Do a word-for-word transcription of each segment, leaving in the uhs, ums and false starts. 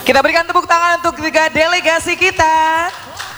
Kita berikan tepuk tangan untuk tiga delegasi kita.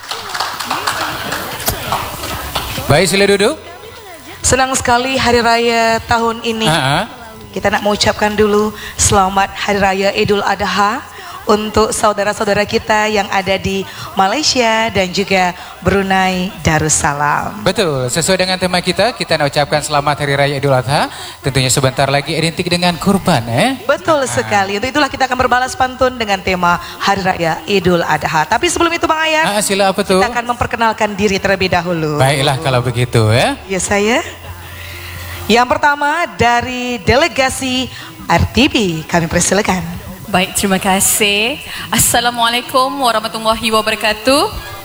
Baik, sila duduk. Senang sekali hari raya tahun ini. Ha-ha. Kita nak mengucapkan dulu selamat hari raya Idul Adha untuk saudara-saudara kita yang ada di Malaysia dan juga Brunei Darussalam. Betul, sesuai dengan tema kita, kita nak ucapkan selamat Hari Raya Idul Adha. Tentunya sebentar lagi identik dengan kurban, eh? Betul sekali. Untuk itulah kita akan berbalas pantun dengan tema Hari Raya Idul Adha. Tapi sebelum itu Bang Ayat, Ah, sila apa tu? kita akan memperkenalkan diri terlebih dahulu. Baiklah kalau begitu, ya. Ya saya. Yang pertama dari delegasi R T B, kami persilakan. Baik, terima kasih. Assalamualaikum warahmatullahi wabarakatuh.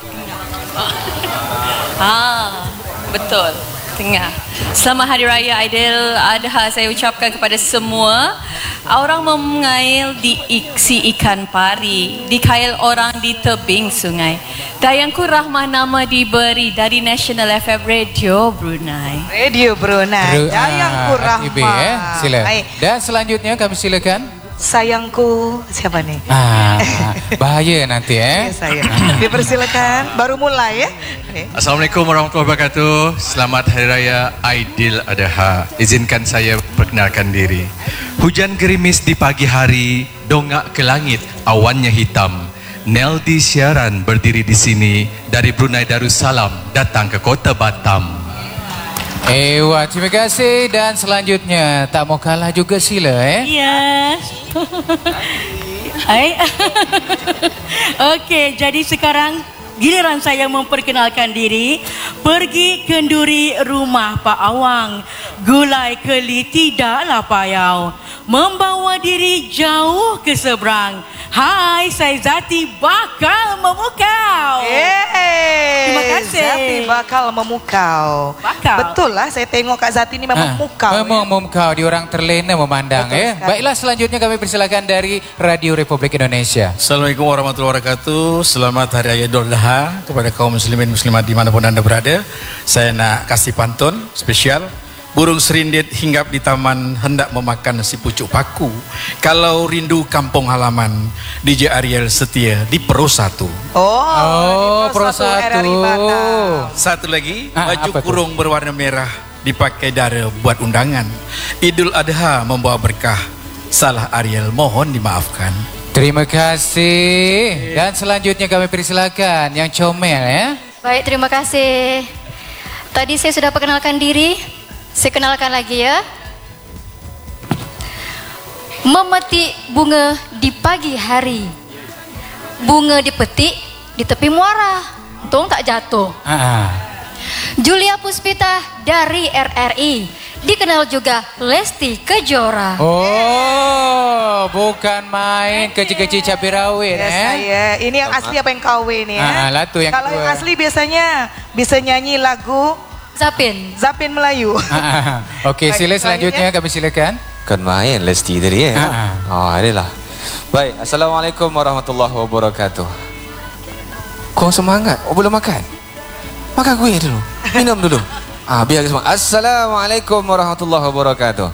Ah, betul. Tengah. Selamat Hari Raya Aidil Adha saya ucapkan kepada semua. Orang mengail di iksi ikan pari, dikail orang di tebing sungai. Dayangku rahmah nama diberi dari National F M Radio Brunei. Radio Brunei. Dayangku Ah, R T B, rahmah. eh? Sila. Baik. Dan selanjutnya kami silakan. Sayangku, siapa nih? Ah, bahaya nanti, eh? Ya, saya. Dipersilakan. Baru mulai ya. Okay. Assalamualaikum warahmatullahi wabarakatuh. Selamat Hari Raya Aidil Adha. Izinkan saya perkenalkan diri. Hujan gerimis di pagi hari, dongak ke langit, awannya hitam. Neldi siaran berdiri di sini dari Brunei Darussalam datang ke kota Batam. Ewa, terima kasih. Dan selanjutnya, tak mau kalah juga sila, eh? Ya. Hai. Okey, jadi sekarang giliran saya memperkenalkan diri. Pergi kenduri rumah Pak Awang, gulai keli tidaklah payau, membawa diri jauh ke seberang. Hai, saya Zati bakal memukau. Yeay. Terima kasih. Zati bakal memukau. Bakal. Betul lah, saya tengok Kak Zati ni memang Ah, memukau. Memang ya. memukau, di orang terlena memandang, Betul eh? sekali. Baiklah, selanjutnya kami persilakan dari Radio Republik Indonesia. Assalamualaikum warahmatullahi wabarakatuh. Selamat Hari Raya Idul Adha kepada kaum muslimin muslimat dimanapun anda berada. Saya nak kasih pantun spesial. Burung serindit hinggap di taman hendak memakan si pucuk paku. Kalau rindu kampung halaman, D J Ariel setia di Pro satu. Oh, Oh, di Pro R R I satu. Batam. Satu lagi, Ah, baju apa tu? kurung berwarna merah dipakai dara buat undangan. Idul Adha membawa berkah. Salah Ariel mohon dimaafkan. Terima kasih. Dan selanjutnya kami persilakan yang comel, ya. Baik, terima kasih. Tadi saya sudah perkenalkan diri. Saya kenalkan lagi ya. Memetik bunga di pagi hari. Bunga dipetik di tepi muara. Untung tak jatuh. Ah, Julia Puspita dari R R I. Dikenal juga Lesti Kejora. oh, bukan main kecil-kecil cabai rawit, Ya, eh? saya. Ini yang asli apa yang K W nih ya? Ah, lah tu yang Kalau kedua. yang asli biasanya bisa nyanyi lagu Zapin. Zapin Melayu. Ah, Okey, Baik, sila selanjutnya kami silakan. Kan main Lesti tadi eh. Ha. Oh, inilah. Baik, Assalamualaikum warahmatullahi wabarakatuh. Kau semangat? Oh, belum makan? Makan kuih dulu. Minum dulu. Ah, biar semangat. Assalamualaikum warahmatullahi wabarakatuh.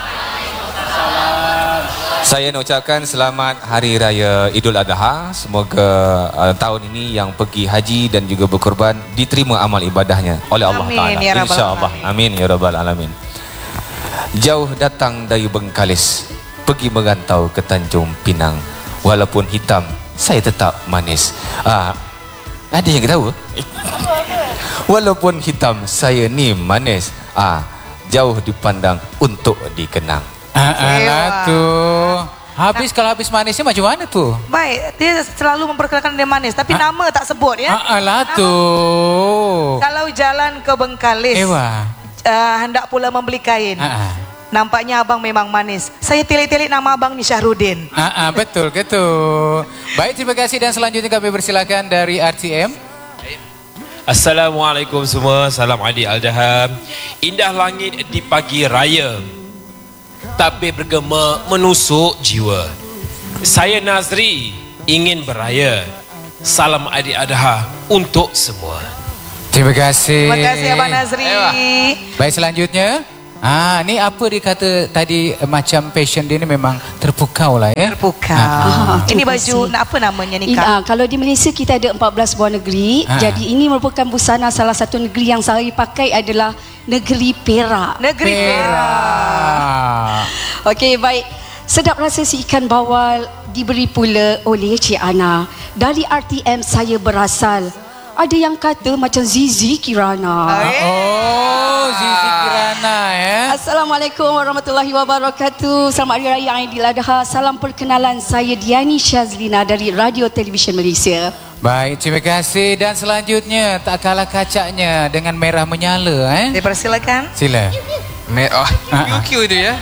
Saya nak ucapkan selamat Hari Raya Idul Adha. Semoga uh, tahun ini yang pergi haji dan juga berkorban diterima amal ibadahnya oleh Allah Amin, Taala. ya Rabbal InsyaAllah. Amin ya rabbal alamin. Jauh datang dari Bengkalis, pergi merantau ke Tanjung Pinang. Walaupun hitam, saya tetap manis. Ah, ada yang tahu? Walaupun hitam, saya ni manis. Ah, jauh dipandang untuk dikenang. Ah, alah Ewa. tu. Habis kalau habis manisnya macam mana tu? Baik, dia selalu memperkenalkan dia manis, tapi Ha? nama tak sebut ya. Ah, alah tu. Kalau jalan ke Bengkalis, Ewa. uh, hendak pula membeli kain. Ah, ah. Nampaknya abang memang manis. Saya telik-telik nama abang ni Syahrudin. Ah, ah, betul ke tu? Baik, terima kasih dan selanjutnya kami persilakan dari R T M. Assalamualaikum semua, salam Aidil Adha. Indah langit di pagi raya, tapi bergema menusuk jiwa. Saya Nazri ingin beraya. Salam Aidil Adha untuk semua. Terima kasih. Terima kasih Abang Nazri. Baik, selanjutnya. Ah, ni apa dia kata tadi eh, macam passion dia ni memang terpukau lah ya. Terpukau. Ah. Ini baju nak apa namanya ni Ini, Kak? uh, kalau di Malaysia kita ada empat belas buah negeri. Ha. Jadi ini merupakan busana salah satu negeri yang saya pakai adalah negeri Perak. Negeri Perak. Okey, baik. Sedap rasa si ikan bawal diberi pula oleh Cik Ana. Dari R T M saya berasal. Ada yang kata macam Zizi Kirana. Oh, Zizi Kirana ya. Assalamualaikum warahmatullahi wabarakatuh. Selamat Hari Raya Aidiladha. Salam perkenalan, saya Diani Syazlina dari Radio Television Malaysia. Baik, terima kasih. Dan selanjutnya tak kalah kacaknya dengan merah menyala eh. Dipersilakan. Sila. Merah. Oh, Q Q tu ya.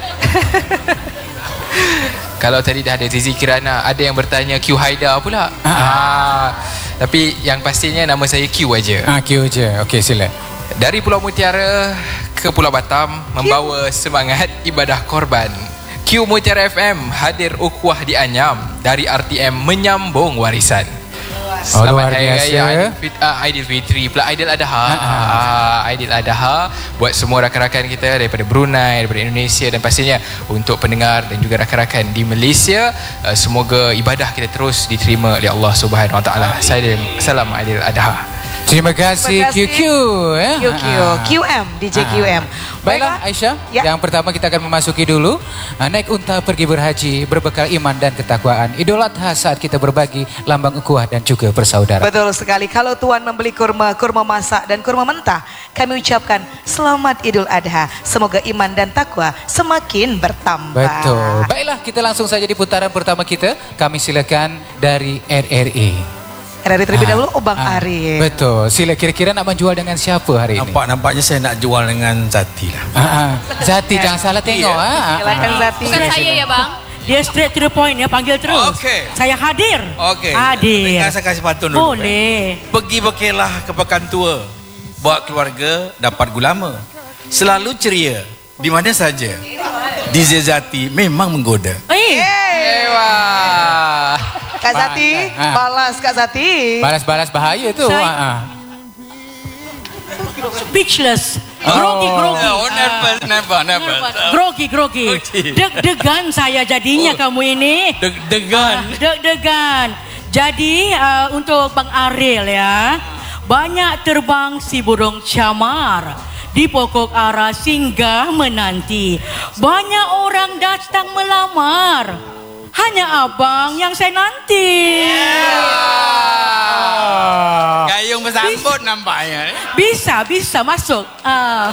Kalau tadi dah ada Zizi Kirana, ada yang bertanya Q Haida pula. Ah. ah. Tapi yang pastinya nama saya Q aja. Ah, Q aja. Okey, sila. Dari Pulau Mutiara ke Pulau Batam membawa semangat ibadah korban. Q Mutiara F M hadir ukhuwah di Anyam, dari R T M menyambung warisan. Selamat Hari Raya Aidilfitri pula Aidiladha. Ah, Aidiladha buat semua rakan-rakan kita daripada Brunei, daripada Indonesia dan pastinya untuk pendengar dan juga rakan-rakan di Malaysia, uh, semoga ibadah kita terus diterima oleh Allah Subhanahu Wa Taala. Saya Salam Aidiladha. Terima kasih, Q Q eh. Q Q, Q M, D J Q M. Baiklah Aisyah, ya. Yang pertama kita akan memasuki dulu uh, naik unta pergi berhaji berbekal iman dan ketakwaan. Idul Adha saat kita berbagi lambang ukhuwah dan juga persaudaraan. Betul sekali. Kalau tuan membeli kurma, kurma masak dan kurma mentah, kami ucapkan selamat Idul Adha. Semoga iman dan takwa semakin bertambah. Betul. Baiklah, kita langsung saja di putaran pertama kita. Kami silakan dari R R A. R R A terlebih dahulu, oh Bang ah, Ari. Betul. Sila, kira-kira nak menjual dengan siapa hari ini? Nampak-nampaknya saya nak jual dengan Zati lah. Ah, ah. Zati jangan salah tengok. Ah, Silakan Zati. Bukan saya ya bang. Dia straight to the point ya, panggil terus. Okey. Saya hadir. Okey. Hadir. Dengar saya kasih pantun dulu. Boleh. Eh. Pergi berkelah ke pekan tua, bawa keluarga dapat gulama. Selalu ceria di mana saja. D J Zati memang menggoda. Eh. Ewa. Kak Zati, Ah. balas Kak Zati. Balas-balas bahaya tu. Saya- Ah, ah. Speechless. Grogi, grogi. Oh, never, never, never. Grogi, grogi. Okey. Deg-degan saya jadinya Oh. kamu ini. Deg-degan. Deg-degan. Jadi uh, untuk Bang Aril ya, banyak terbang si burung camar di pokok ara singgah menanti. Banyak orang datang melamar. Hanya abang yang saya nanti. Yeah. Gayung bersambut nampaknya. Bisa, bisa masuk. Ah.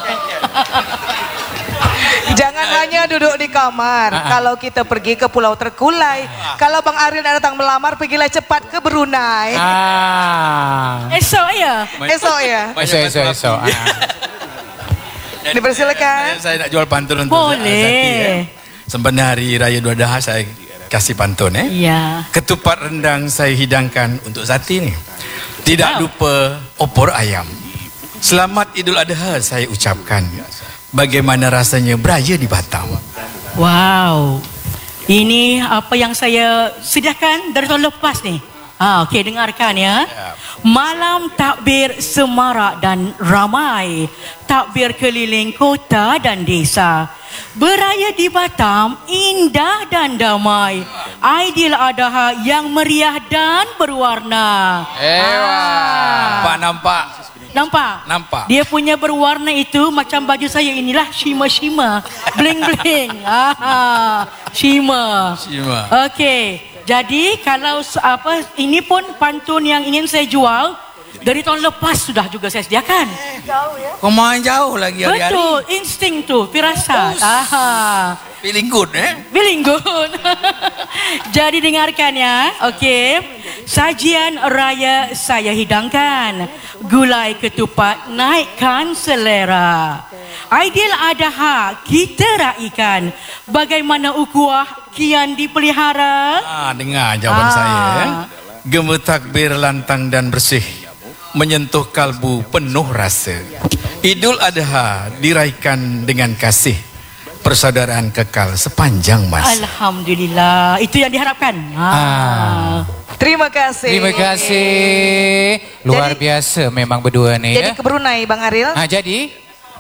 Jangan hanya duduk di kamar. Kalau kita pergi ke Pulau Terkulai, kalau Bang Aril nak datang melamar, pergilah cepat ke Brunei. Ah. Esok ya. Esok ya. Esok, esok, esok. Ah. Dipersilakan. Saya nak jual pantun untuk Boleh. Zati. Eh. Sempena Hari Raya Idul Adha saya kasih pantun eh. Ya. Ketupat rendang saya hidangkan untuk Zati ni. Tidak lupa opor ayam. Selamat Idul Adha saya ucapkan. Bagaimana rasanya beraya di Batam? Wow. Ini apa yang saya sediakan dari tahun lepas ni. Ah, okey, dengarkan ya. Malam takbir semarak dan ramai. Takbir keliling kota dan desa. Beraya di Batam indah dan damai. Aidiladha yang meriah dan berwarna. Ewa. Nampak, nampak. Nampak? Nampak. Dia punya berwarna itu macam baju saya inilah, shimmer-shimmer. Bling-bling. Ah, shimmer. Shimmer. Okey. Jadi kalau apa ini pun pantun yang ingin saya jual dari tahun lepas sudah juga saya sediakan. Kau main jauh lagi hari-hari. Betul, insting tu, firasat. Aha. Feeling good eh? Feeling good. Jadi dengarkan ya. Okey. Sajian raya saya hidangkan. Gulai ketupat naikkan selera. Aidiladha kita raikan. Bagaimana ukhuwah kian dipelihara? Ah, dengar jawapan Ah. saya eh. Gema takbir lantang dan bersih, menyentuh kalbu penuh rasa. Idul Adha diraikan dengan kasih, persaudaraan kekal sepanjang masa. Alhamdulillah. Itu yang diharapkan. Ah. Terima kasih. Terima kasih. Luar Jadi- biasa memang berdua ni Jadi ya. ke Brunei Bang Aril. Ah, jadi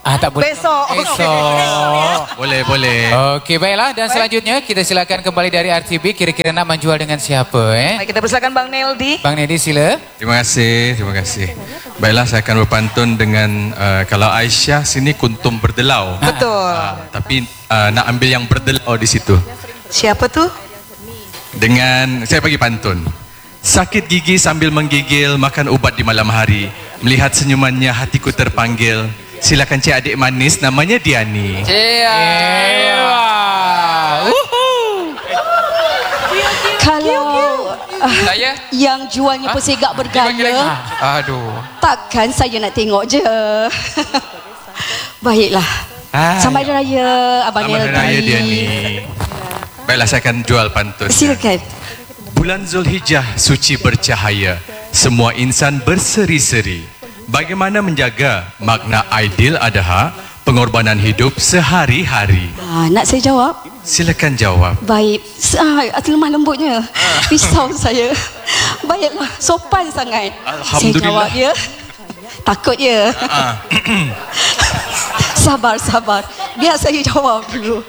Ah, tak boleh. Besok. Besok. Boleh, boleh. Okey, baiklah. Dan selanjutnya kita silakan kembali dari R T B. Kira-kira nak menjual dengan siapa? Eh? Baik, kita persilakan Bang Neldi. Bang Neldi, sila. Terima kasih, terima kasih. Baiklah, saya akan berpantun dengan uh, kalau Aisyah sini kuntum berdelau. Betul. Uh, tapi uh, nak ambil yang berdelau di situ. Siapa tuh? Dengan saya bagi pantun. Sakit gigi sambil menggigil, makan ubat di malam hari. Melihat senyumannya hatiku terpanggil. Silakan cik adik manis, namanya Diani. Kalau uh, Saya? yang jualnya pun segak bergaya, Aduh. takkan saya nak tengok je. Baiklah. Hai. Selamat Hari Raya Abang Selamat Hari Neldi. Raya Diani. Baiklah, saya akan jual pantun. Silakan. Bulan Zulhijjah suci bercahaya, semua insan berseri-seri. Bagaimana menjaga makna Aidil Adha, pengorbanan hidup sehari-hari? Ah, nak saya jawab? Silakan jawab. Baik. Ah, lemah lembutnya. Risau saya. Baiklah, sopan sangat. Alhamdulillah. Saya jawab ya. Takut ya. Ah. Sabar, sabar. Biar saya jawab dulu.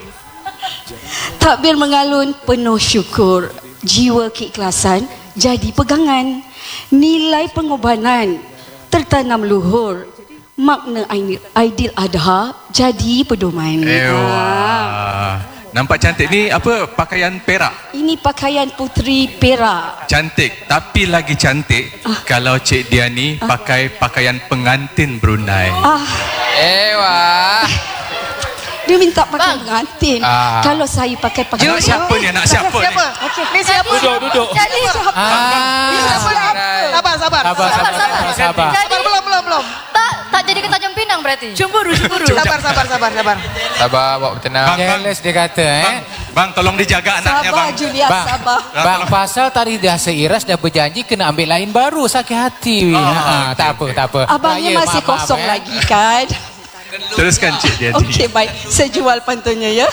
Takbir mengalun penuh syukur. Jiwa keikhlasan jadi pegangan. Nilai pengorbanan tertanam luhur. Makna Aidil Adha jadi pedoman. Ewa. Nampak cantik ni apa? Pakaian perak. Ini pakaian puteri Perak. Cantik, tapi lagi cantik Ah. kalau Cik Diani Ah. pakai pakaian pengantin Brunei. Ah, Ewa. dia minta pakai pengantin. Ah. Kalau saya pakai pakaian Anak siapa ni? Anak siapa ni? Siapa? Okey. Ni siapa? Duduk, duduk. Jadi Siapa? Ah. Ni siapa? Sabar, sabar. Sabar, sabar, sabar, sabar. Sabar, belum, belum, belum. Tak tak jadi ke Tanjung Pinang berarti. Cemburu, cemburu. Sabar, sabar, sabar, sabar. Sabar, bawa bertenang. Bang, bang. Jealous dia kata, eh. Bang, bang, tolong dijaga anaknya, sabar bang. Julia, Bang, sabar. bang, pasal tadi dah seiras dah berjanji kena ambil lain baru, sakit hati. Oh, ha, okay, tak apa, tak apa. Abangnya Raya, masih maaf, maaf, kosong eh. lagi kan? Teruskan Cik Diani. Okey, baik. Saya jual pantunnya ya.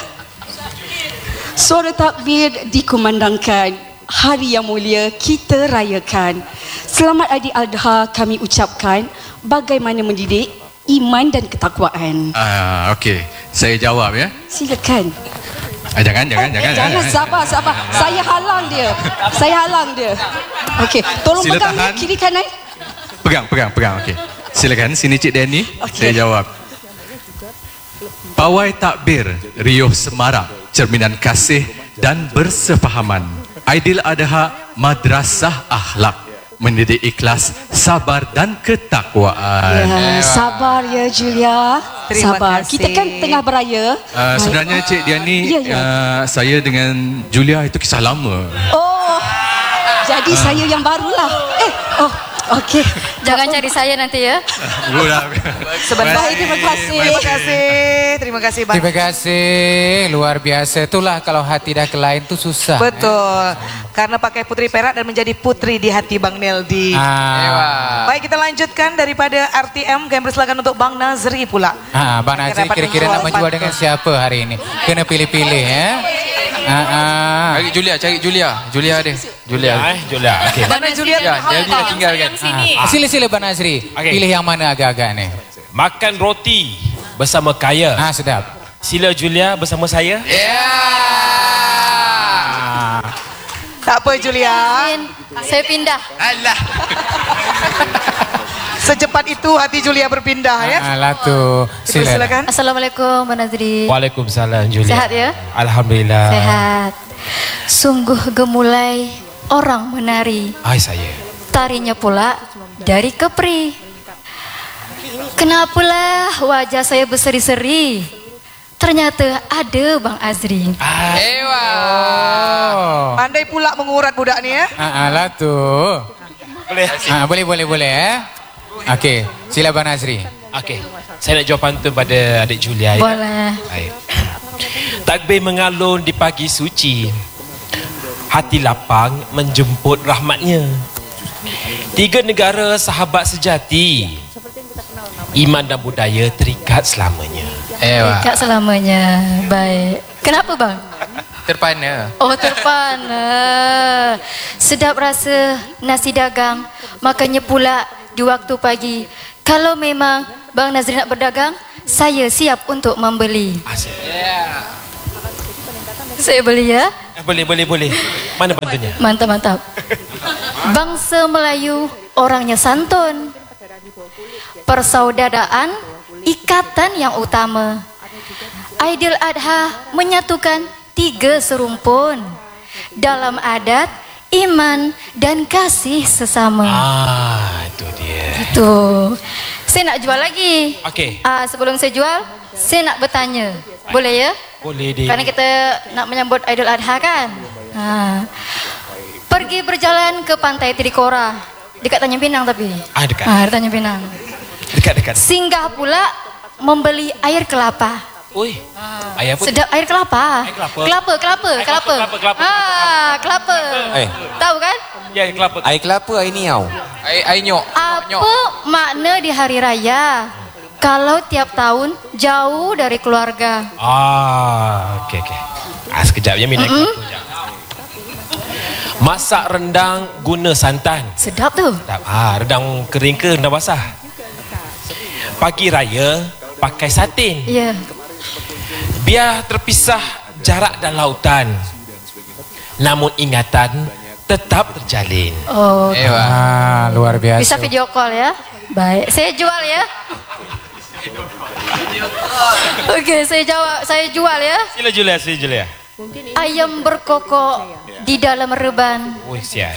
Suara takbir dikumandangkan. Hari yang mulia kita rayakan. Selamat Aidil Adha kami ucapkan. Bagaimana mendidik iman dan ketakwaan. Ah, okey. Saya jawab ya. Silakan. Ah, jangan, jangan, Eh, jangan. Jangan, sabar, sabar. Saya halang dia. Saya halang dia. Okey, tolong Sila pegang tahan. ya, kiri kanan. Pegang, pegang, pegang. Okey. Silakan sini Cik Diani. Okey. Saya jawab. Pawai takbir riuh semarak, cerminan kasih dan bersefahaman. Aidil Adha madrasah akhlak, mendidik ikhlas, sabar dan ketakwaan. Ya, sabar ya Julia. Terima Sabar. kasih. Kita kan tengah beraya. Uh, sebenarnya Cik Diani, Ya, ya. uh, saya dengan Julia itu kisah lama. Oh, jadi saya yang barulah. Eh, oh, okey. Jangan cari saya nanti ya. Budak. Sebentar. Baik, terima kasih. Terima kasih. Terima kasih, Bang. Terima kasih, luar biasa. Itulah kalau hati dah ke lain tu susah. Betul. Karena pakai putri perak dan menjadi putri di hati Bang Neldi. Ah, Baik, kita lanjutkan daripada R T M. Kami persilakan untuk Bang Nazri pula. ah, Bang Kita Nazri dapat kira-kira menjual nak menjual pantun. dengan siapa hari ini? Kena pilih-pilih ya. Ah, ah. Cari Julia, cari Julia. Julia ada. Julia. Eh, Julia. Okey. Mana Juliet? Ya, dia dia tinggal kan. Yang sini. Ah, Sila-sila Bang Nazri. Okey. Pilih yang mana agak-agak ni? Makan roti bersama kaya. Ah, sedap. Sila Julia bersama saya. Ya. Tak apa Julia. Saya pindah. Alah. Secepat itu hati Julia berpindah ya. Alah tu. Sila. Silakan. Assalamualaikum Mbak Nazri. Waalaikumsalam Julia. Sehat ya? Alhamdulillah. Sehat. Sungguh gemulai orang menari. Hai saya. Tarinya pula dari Kepri. Kenapalah wajah saya berseri-seri? Ternyata ada Bang Azri. Ewa. Oh. Pandai pula mengurat budak ni ya. Ah, alah tu. Boleh. Ah, boleh, boleh, boleh eh. Okey, sila Bang Nazri. Okey. Saya nak jawab pantun pada adik Julia ya. Boleh. Baik. Takbir mengalun di pagi suci. Hati lapang menjemput rahmatnya. Tiga negara sahabat sejati. Iman dan budaya terikat selamanya. Ewa. Dekat selamanya. Baik. Kenapa bang? Terpana. Oh terpana. Sedap rasa nasi dagang. Makannya pula di waktu pagi. Kalau memang Bang Nazri nak berdagang, saya siap untuk membeli. Yeah. Saya beli ya. Boleh, boleh, boleh. Mana pantunnya? Mantap, mantap. Bangsa Melayu orangnya santun. Persaudaraan ikatan yang utama. Aidil Adha menyatukan tiga serumpun dalam adat, iman dan kasih sesama. Ah, itu dia. Itu. Saya nak jual lagi. Okey. Ah, sebelum saya jual, saya nak bertanya. Boleh ya? Boleh deh. Karena kita nak menyambut Aidil Adha kan? Ha. Pergi berjalan ke pantai Trikora. Dekat Tanjung Pinang tapi. Ah, dekat. Ah, Tanjung Pinang. Dekat-dekat. Singgah pula membeli air kelapa. Oi. Air apa? Sedap air kelapa. Air kelapa. Kelapa, kelapa, Air kelapa. kelapa, kelapa, Ah, kelapa. Eh, Tahu kan? Ya, air kelapa. air kelapa, air niau. Air, air nyok. Apa makna di hari raya? Kalau tiap tahun jauh dari keluarga. Ah, okey okey. Ah, sekejap ya minat mm -hmm. kelapa sekejap. Masak rendang guna santan. Sedap tu. Sedap. Ah, rendang kering ke rendang basah? Pagi raya pakai satin. Ya. Biar terpisah jarak dan lautan. Namun ingatan tetap terjalin. Oh. Eh, wah, luar biasa. Bisa video call ya. Baik, saya jual ya. Okey, saya jawab, saya jual ya. Sila Julia, sila Julia. Ayam berkokok di dalam reban. Oh, sial.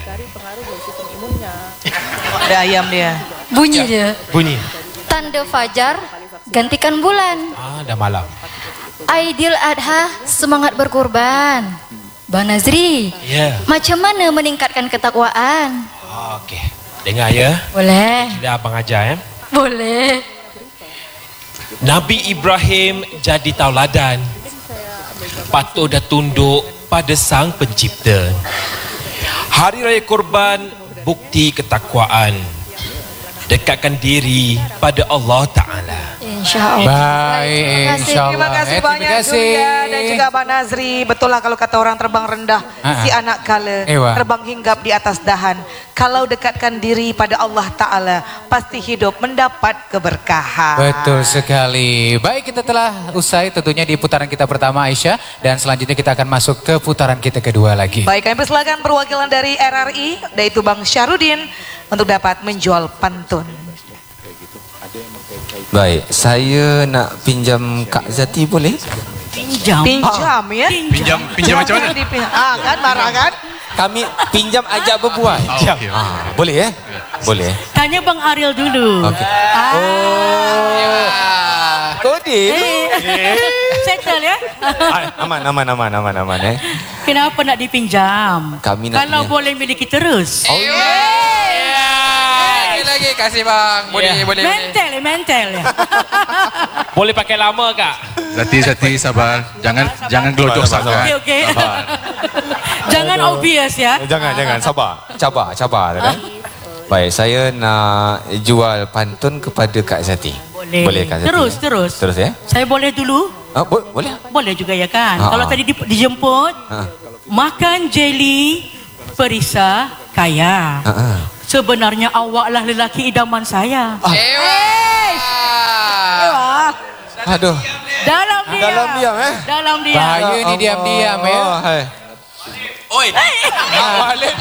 Ada ayam dia. Bunyi dia. Bunyi. Tanda fajar, gantikan bulan. Ah, dah malam. Aidil Adha, semangat berkorban. Bang Nazri, Ya. macam mana meningkatkan ketakwaan? Ah, okey. Dengar ya. Boleh. Dah abang ajar ya. Boleh. Nabi Ibrahim jadi tauladan. Patut dah tunduk pada sang pencipta. Hari Raya Korban bukti ketakwaan. Dekatkan diri pada Allah Ta'ala. InsyaAllah. Baik, insyaAllah. Terima kasih Eh, terima banyak kasih. Julia dan juga Abang Nazri. Betul lah kalau kata orang terbang rendah, Ha-ha. si anak kala Ewa. terbang hinggap di atas dahan. Kalau dekatkan diri pada Allah Ta'ala, pasti hidup mendapat keberkahan. Betul sekali. Baik, kita telah usai tentunya di putaran kita pertama, Aisyah. Dan selanjutnya kita akan masuk ke putaran kita kedua lagi. Baik, kami persilakan perwakilan dari R R I, yaitu Bang Syarudin, untuk dapat menjual pantun. Baik, saya nak pinjam Kak Zati boleh? Pinjam. Pinjam ya? Pinjam pinjam macam mana? Dipinjam. Ah kan, marah kan? Kami pinjam ajak berbual. Oh, okay. Ah, boleh eh? Boleh. Tanya Bang Ariel dulu. Okey. Ah. Oh. Kode. Eh. Settle ya. Aman, aman, aman, aman, aman eh. Kenapa nak dipinjam? Kami nak Kalau pinjam. boleh miliki terus. Oh, Lagi lagi, kasih bang. Boleh, Ya. boleh, boleh. Mental ya, mental ya. Boleh pakai lama kak? Zati Zati sabar. Jangan jangan gelodok sabar, sangat. Okey, okey. Jangan obvious ya. Jangan, jangan. Sabar. Cabar, cabar. Kan? Baik, saya nak jual pantun kepada Kak Zati. Boleh. Boleh Kak Zati? Terus, eh? terus. Terus ya? Saya boleh dulu? Ah, bo- boleh. Boleh juga ya kan. Ha, Kalau ha. tadi di- dijemput, Ha. makan jeli perisa kaya. Ha, ha. Sebenarnya awaklah lelaki idaman saya. Wah, Aduh. Dalam diam. Dalam diam eh. Dalam diam. Bahaya ni diam-diam ya. Oh, hai. Oi. Walid.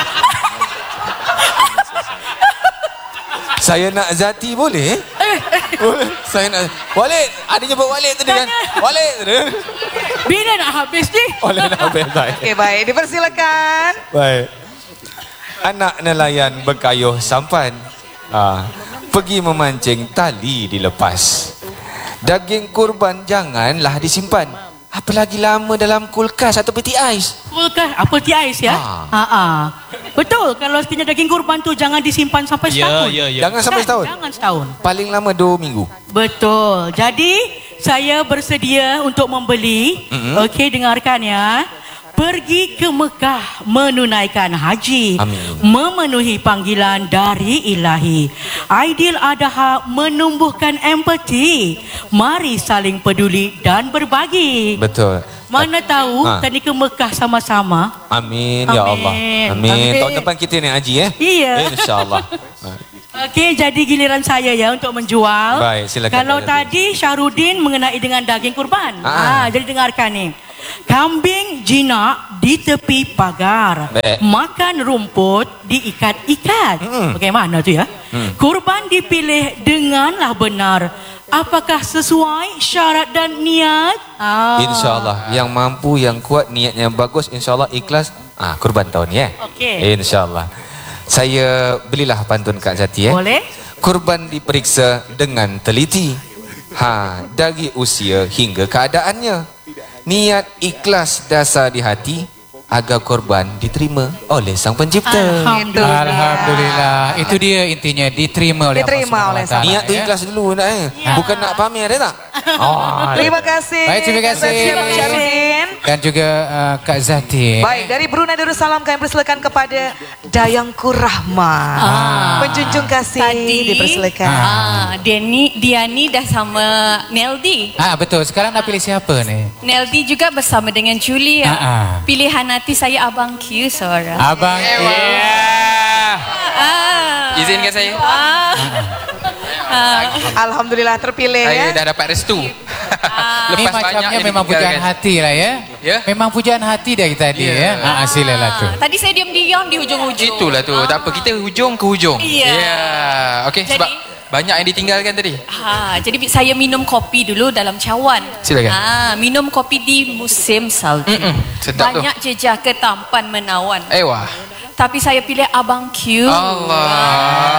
Saya nak Zati boleh? Boleh. Saya nak Walid. Ada jemput Walid tadi kan? Walid tadi. Bila nak habis ni? Walid nak habis. Baik. Okey, baik. Dipersilakan. Baik. Anak nelayan berkayuh sampan. Ah, pergi memancing, tali dilepas. Daging kurban janganlah disimpan. Apalagi lama dalam kulkas atau peti ais. Kulkas apa ti ais ya? Ha. Ha. ha. Betul, kalau sekiranya daging kurban tu jangan disimpan sampai Ya, setahun. ya, ya. Jangan sampai Kan? setahun. Jangan setahun. Paling lama dua minggu. Betul. Jadi saya bersedia untuk membeli. Mm-hmm. Okey, dengarkan ya. Pergi ke Mekah menunaikan haji. Amin. Memenuhi panggilan dari ilahi. Aidil Adha menumbuhkan empati. Mari saling peduli dan berbagi. Betul. Mana tahu Ha. tadi ke Mekah sama-sama. Amin, ya Allah. Amin. Amin. Amin. Tahun depan kita naik haji eh? Iya. InsyaAllah. Okey, jadi giliran saya ya untuk menjual. Baik, silakan. Kalau Pak tadi Syarudin mengenai dengan daging kurban. Ah. Ah, jadi dengarkan ni. Kambing jinak di tepi pagar. Baik. Makan rumput diikat-ikat. Hmm. Bagaimana tu ya? Hmm. Kurban dipilih denganlah benar. Apakah sesuai syarat dan niat? Ah. InsyaAllah yang mampu, yang kuat, niatnya bagus, insyaAllah ikhlas. Ah, kurban tahun ni eh. Okey. InsyaAllah. Saya belilah pantun Kak Zati eh. Boleh. Kurban diperiksa dengan teliti. Ha, dari usia hingga keadaannya. Niat ikhlas dasar di hati agar korban diterima oleh Sang Pencipta. Alhamdulillah. Alhamdulillah. Itu dia intinya, diterima oleh Diterima oleh Sang Niat tu ikhlas dulu nak eh. Ya. Bukan nak pamer dia tak? Oh, Terima kasih. Baik, terima kasih. Pak Syarudin. Dan juga uh, Kak Zati. Baik, dari Brunei Darussalam kami persilakan kepada Dayangku Rahma. Ah. Penjunjung kasih Tadi, dipersilakan. Ah, Diani, Diani dah sama Neldi. Ah, betul. Sekarang nak pilih siapa ni? Neldi juga bersama dengan Julia. Ah, ah. Pilihan hati saya Abang Q, seorang. Abang Q. Ah. Izinkan saya. Ah. Ah. Alhamdulillah terpilih Saya ya. dah dapat restu. Ini Lepas banyak macamnya yang memang pujaan ditinggalkan. hati lah ya. Ya. Memang pujaan hati dari tadi Ya. ya. Ah, silalah tu. Tadi saya diam-diam di hujung-hujung. Itulah tu. Tak apa, kita hujung ke hujung. Ya. Ya. Okey, Jadi- sebab banyak yang ditinggalkan tadi. Ha, jadi saya minum kopi dulu dalam cawan. Silakan. Ha, minum kopi di musim salju. Mm-mm, sedap tu. Banyak jejaka tampan menawan. Eh wah. Tapi saya pilih Abang Q. Allah.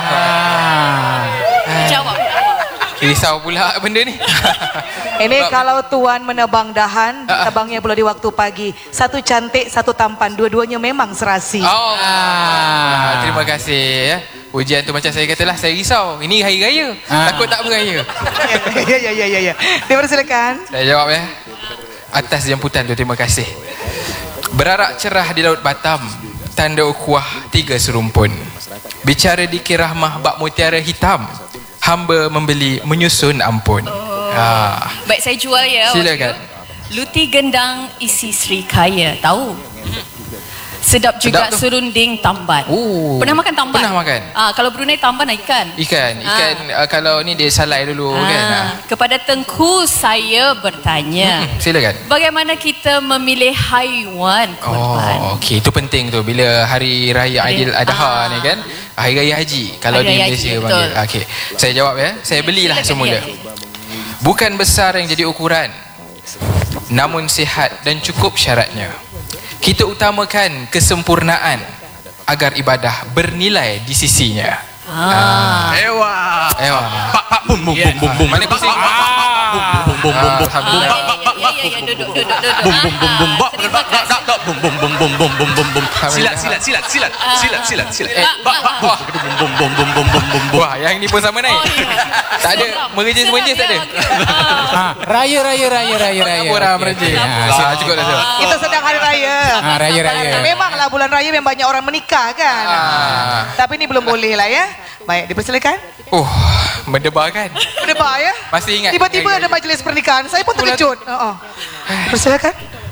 Jawab. Risau pula benda ni. Ini kalau tuan menebang dahan, tebangnya pula di waktu pagi. Satu cantik, satu tampan. Dua-duanya memang serasi. Oh. Ah, terima kasih ya. Ujian tu macam saya katalah, saya risau. Ini hari raya. Ah. Takut tak beraya. Ya, ya, ya, ya, ya. Dipersilakan. Saya jawab ya. Atas jemputan tu, terima kasih. Berarak cerah di Laut Batam, tanda ukhuwah tiga serumpun. Bicara di Kirahmah bak mutiara hitam, hamba membeli menyusun ampun. Oh. Ha. Baik, saya jual ya. Silakan. Luti gendang isi Sri Kaya. Tahu? Sedap juga Sedap tu. serunding tamban. Oh. Pernah makan tamban? Pernah makan. Ah, kalau Brunei tamban ikan. Ikan, ikan uh, kalau ni dia salai dulu Ah, kan. Ha. Kepada Tengku saya bertanya. Hmm, silakan. Bagaimana kita memilih haiwan kurban? Oh, okey, itu penting tu bila hari raya Hari- Aidil Adha Ah. ni kan. Hari raya haji kalau Hari di raya Malaysia haji, panggil. betul. Okey. Saya jawab ya. Saya belilah Silakan, semula. ya. Bukan besar yang jadi ukuran, namun sihat dan cukup syaratnya. Kita utamakan kesempurnaan agar ibadah bernilai di sisinya. Ah. Ewa. Ewa. Pak pak bum bum bum bum bum. Mana pusing? Bum bum bum bum bum. Alhamdulillah. Ya, ya, ya, duduk, duduk, duduk. Bum bum bum bum. Bak Terima kasih. bum bum bum bum bum bum bum bum. Silat, silat, silat, silat, silat, silat, silat. Eh, bak bak bum bum bum bum bum bum bum bum. Wah, yang ni pun sama naik. Oh, ya. Tak ada merejis-merejis tak ada. Ha, raya raya raya raya raya. Orang merejis. Ha, cukup dah tu. Kita sedang hari raya. Ha, raya raya. Memanglah bulan raya memang banyak orang menikah kan. Ah. Tapi ini belum boleh lah ya. Baik, dipersilakan. Oh, mendebarkan. Berdebar ya. Masih ingat. Tiba-tiba ada majlis pernikahan. Saya pun terkejut. Oh, oh. Dipersilakan.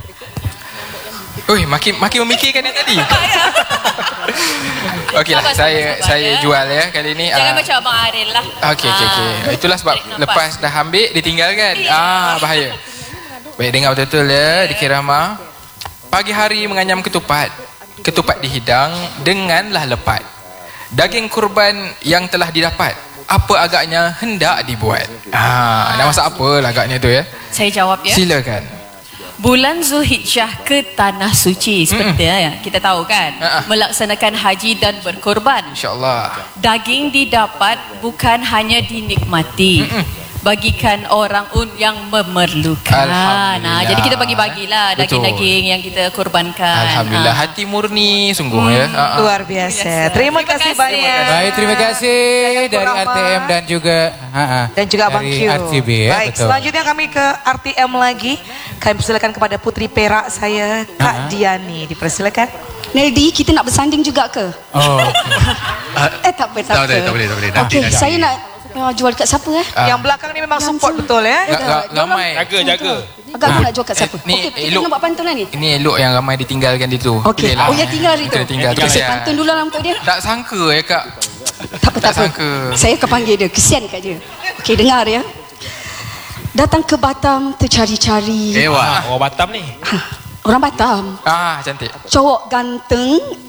Ui, makin makin memikirkan yang tadi. Okeylah, Sabar, saya sabar, sabar, saya ya. jual ya kali ni. Jangan Ah. macam Abang Aril lah. Okey, okey, okey. Ah. Itulah sebab Tarik nafas. lepas dah ambil ditinggalkan. Ah, bahaya. Baik, dengar betul-betul ya di Kirama. Pagi hari menganyam ketupat. Ketupat dihidang denganlah lepat. Daging kurban yang telah didapat, apa agaknya hendak dibuat? Ah, nak masak apa lah agaknya tu ya? Saya jawab ya. Silakan. Bulan Zulhijjah ke Tanah Suci seperti yang kita tahu kan. Ha-ha. Melaksanakan haji dan berkorban. InsyaAllah. Daging didapat bukan hanya dinikmati. Bagikan orang un yang memerlukan. Alhamdulillah. Nah, jadi kita bagi-bagilah Betul. daging-daging yang kita korbankan. Alhamdulillah, Ah. hati murni sungguh ya. Ah, ah. Luar biasa. Terima kasih banyak. Baik, terima kasih dari R T M dan juga ha, ha, Dan juga Abang dari Q. R T B ya. Baik, Betul. selanjutnya kami ke R T M lagi. Kami persilakan kepada putri perak saya, Kak Ha-ha. Diani. Dipersilakan. Neldi, kita nak bersanding juga ke? Oh. Eh tak apa, tak Tak apa. boleh, tak boleh, tak boleh. Nanti, Okey, nanti. saya nak uh, jual dekat siapa eh? Ah. Yang belakang ni memang support betul ya. Ga- ga- Ramai. Jaga, jaga. Agak aku nak jual kat siapa? Ni Okey, kita elok. nak buat pantun lah ni. Ini elok yang ramai ditinggalkan di tu. Okey. Pilih lah. Oh, yang tinggal di tu. Kita tinggal tu. Okey, saya Ya. pantun dulu lah untuk dia. Tak sangka ya kak. Tak apa, tak, tak apa. Saya akan panggil dia. Kesian kat dia. Okey, dengar ya. Datang ke Batam tercari-cari. Eh, wah. Orang Batam ni. Orang Batam. Ah, cantik. Cowok ganteng